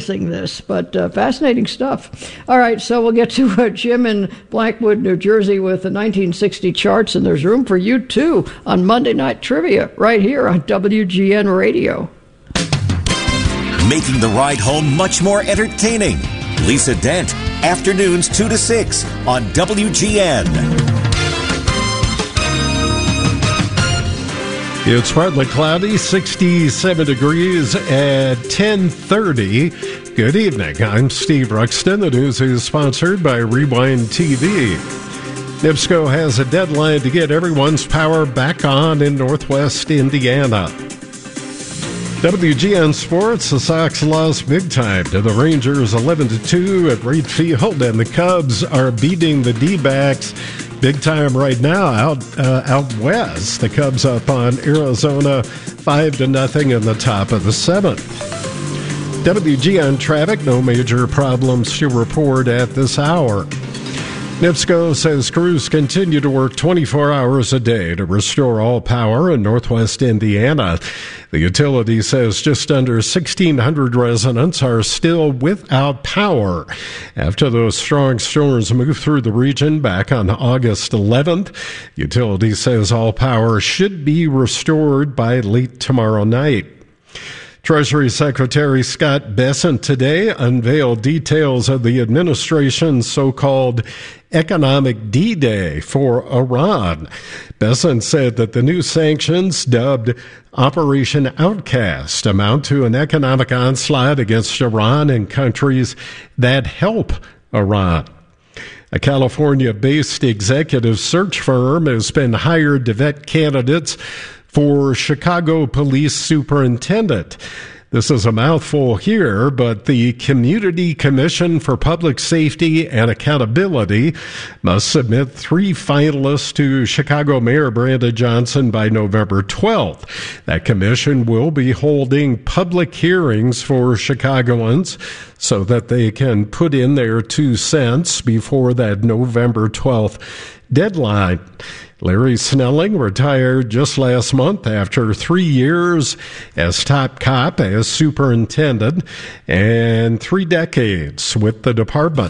eclipsing this, but fascinating stuff. All right, so we'll get to Jim in Blackwood, New Jersey with the 1960 charts, and there's room for you, too, on Monday Night Trivia right here on WGN Radio. Making the ride home much more entertaining. Lisa Dent, afternoons 2 to 6 on WGN. It's partly cloudy, 67 degrees at 10:30. Good evening. I'm Steve Ruxton. The news is sponsored by Rewind TV. NIPSCO has a deadline to get everyone's power back on in Northwest Indiana. WGN Sports, the Sox lost big time to the Rangers 11-2 at Wright Field, and the Cubs are beating the D-backs big time right now out west. The Cubs up on Arizona 5-0 in the top of the 7th. WGN traffic, no major problems to report at this hour. NIPSCO says crews continue to work 24 hours a day to restore all power in Northwest Indiana. The utility says just under 1,600 residents are still without power after those strong storms moved through the region back on August 11th. Utility says all power should be restored by late tomorrow night. Treasury Secretary Scott Bessent today unveiled details of the administration's so-called economic D-Day for Iran. Bessent said that the new sanctions, dubbed Operation Outcast, amount to an economic onslaught against Iran and countries that help Iran. A California-based executive search firm has been hired to vet candidates for Chicago Police Superintendent. This is a mouthful here, but the Community Commission for Public Safety and Accountability must submit 3 finalists to Chicago Mayor Brandon Johnson by November 12th. That commission will be holding public hearings for Chicagoans so that they can put in their 2 cents before that November 12th deadline. Larry Snelling retired just last month after 3 years as top cop, as superintendent, and 3 decades with the department.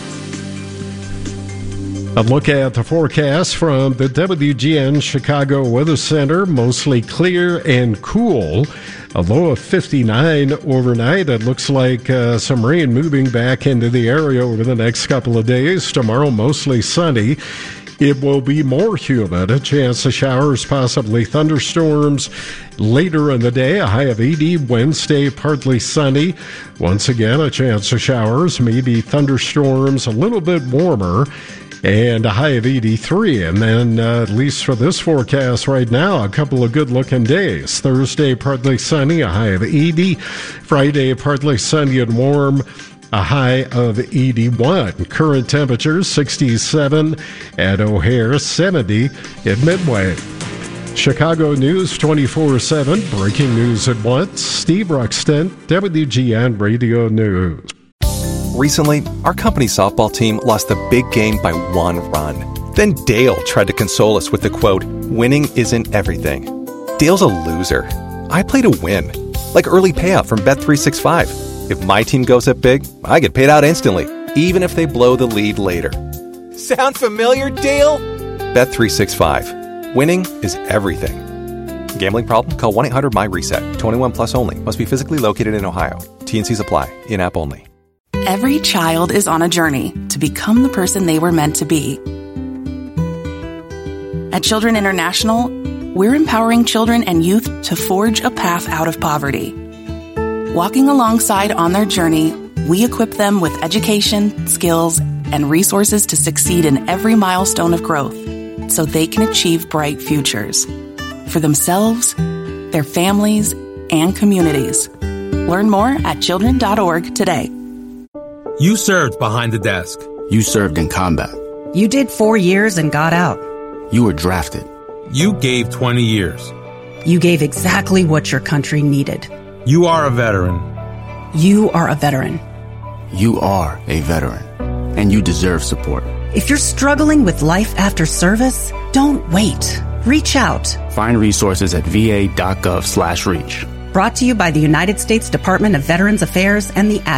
A look at the forecast from the WGN Chicago Weather Center. Mostly clear and cool. A low of 59 overnight. It looks like some rain moving back into the area over the next couple of days. Tomorrow, mostly sunny. It will be more humid, a chance of showers, possibly thunderstorms later in the day. A high of 80. Wednesday, partly sunny. Once again, a chance of showers, maybe thunderstorms, a little bit warmer, and a high of 83. And then, at least for this forecast right now, a couple of good-looking days. Thursday, partly sunny, a high of 80. Friday, partly sunny and warm, a high of 81. Current temperatures 67 at O'Hare, 70 at Midway. Chicago News 24/7, breaking news at once. Steve Ruxton, WGN Radio News. Recently, our company's softball team lost the big game by 1 run. Then Dale tried to console us with the quote, "Winning isn't everything." Dale's a loser. I play to win, like early payout from Bet365. If my team goes up big, I get paid out instantly, even if they blow the lead later. Sound familiar, Dale? Bet365. Winning is everything. Gambling problem? Call 1-800-MY-RESET. 21 plus only. Must be physically located in Ohio. T&Cs apply. In-app only. Every child is on a journey to become the person they were meant to be. At Children International, we're empowering children and youth to forge a path out of poverty. Walking alongside on their journey, we equip them with education, skills, and resources to succeed in every milestone of growth so they can achieve bright futures for themselves, their families, and communities. Learn more at children.org today. You served behind the desk. You served in combat. You did 4 years and got out. You were drafted. You gave 20 years. You gave exactly what your country needed. You are a veteran. You are a veteran. You are a veteran, and you deserve support. If you're struggling with life after service, don't wait. Reach out. Find resources at va.gov/reach. Brought to you by the United States Department of Veterans Affairs and the